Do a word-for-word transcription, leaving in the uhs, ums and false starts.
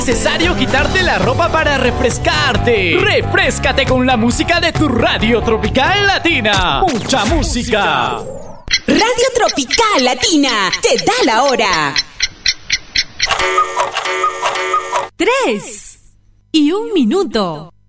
Necesario quitarte la ropa para refrescarte. Refréscate con la música de tu Radio Tropical Latina. Mucha música. Radio Tropical Latina te da la hora. Tres y un minuto.